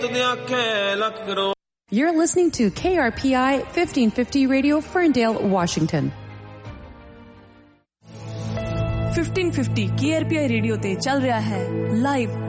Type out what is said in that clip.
You're listening to KRPI 1550 Radio, Ferndale, Washington. 1550 KRPI radio ते चल रहा है लाइव